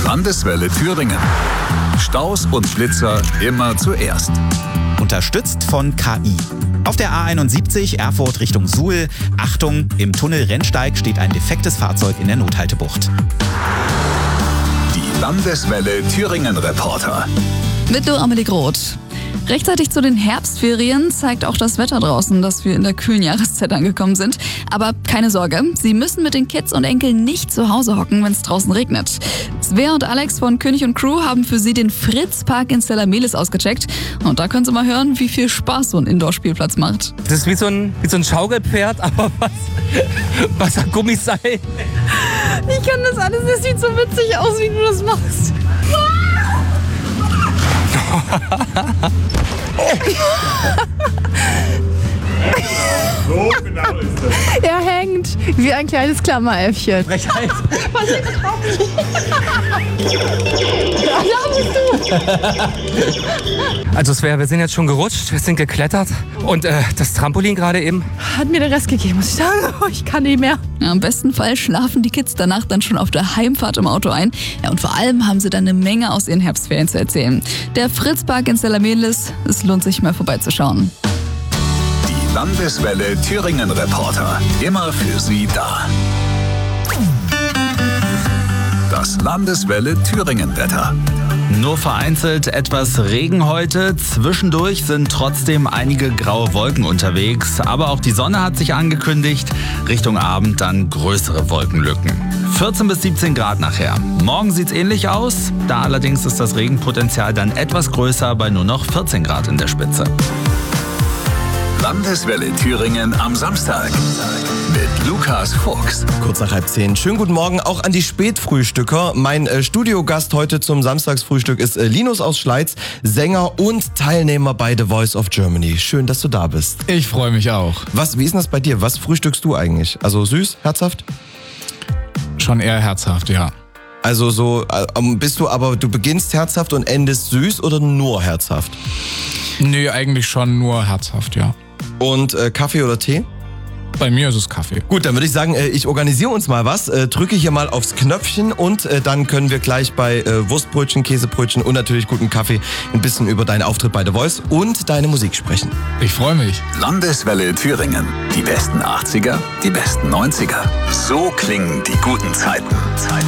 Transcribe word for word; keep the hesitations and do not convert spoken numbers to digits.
Landeswelle Thüringen. Staus und Schlitzer immer zuerst. Unterstützt von K I. Auf der A einundsiebzig Erfurt Richtung Suhl. Achtung, im Tunnel Rennsteig steht ein defektes Fahrzeug in der Nothaltebucht. Die Landeswelle Thüringen Reporter. Mit nur Amelie Groth. Rechtzeitig zu den Herbstferien zeigt auch das Wetter draußen, dass wir in der kühlen Jahreszeit angekommen sind. Aber keine Sorge, Sie müssen mit den Kids und Enkeln nicht zu Hause hocken, wenn es draußen regnet. Svea und Alex von König und Crew haben für Sie den Fritz-Park in Zellamelis ausgecheckt. Und da können Sie mal hören, wie viel Spaß so ein Indoor-Spielplatz macht. Das ist wie so ein, wie so ein Schaukelpferd, aber was, was ein Gummiseil. Ich kann das alles, das sieht so witzig aus, wie du das machst. So genau ist das. Er hängt wie ein kleines Klammeräffchen. Frechheit. Passiert überhaupt nicht. Da bist du. Also Svea, wir sind jetzt schon gerutscht, wir sind geklettert und äh, das Trampolin gerade eben. Hat mir den Rest gegeben, muss ich sagen. Oh, ich kann nicht mehr. Ja, im besten Fall schlafen die Kids danach dann schon auf der Heimfahrt im Auto ein. Ja, und vor allem haben sie dann eine Menge aus ihren Herbstferien zu erzählen. Der Fritz-Park in Zellamelis, es lohnt sich mal vorbeizuschauen. Die Landeswelle Thüringen Reporter. Immer für Sie da. Das Landeswelle Thüringen Wetter. Nur vereinzelt etwas Regen heute. Zwischendurch sind trotzdem einige graue Wolken unterwegs. Aber auch die Sonne hat sich angekündigt. Richtung Abend dann größere Wolkenlücken. vierzehn bis siebzehn Grad nachher. Morgen sieht's ähnlich aus. Da allerdings ist das Regenpotenzial dann etwas größer bei nur noch vierzehn Grad in der Spitze. Landeswelle Thüringen am Samstag mit Lukas Fuchs. Kurz nach halb zehn. Schönen guten Morgen auch an die Spätfrühstücker. Mein äh, Studiogast heute zum Samstagsfrühstück ist äh, Linus aus Schleiz, Sänger und Teilnehmer bei The Voice of Germany. Schön, dass du da bist. Ich freue mich auch. Was, wie ist denn das bei dir? Was frühstückst du eigentlich? Also süß, herzhaft? Schon eher herzhaft, ja. Also so, äh, bist du aber, du beginnst herzhaft und endest süß oder nur herzhaft? Nee, eigentlich schon nur herzhaft, ja. Und äh, Kaffee oder Tee? Bei mir ist es Kaffee. Gut, dann würde ich sagen, äh, ich organisiere uns mal was, äh, drücke hier mal aufs Knöpfchen und äh, dann können wir gleich bei äh, Wurstbrötchen, Käsebrötchen und natürlich guten Kaffee ein bisschen über deinen Auftritt bei The Voice und deine Musik sprechen. Ich freue mich. Landeswelle Thüringen. Die besten achtziger, die besten neunziger. So klingen die guten Zeiten. Zeiten.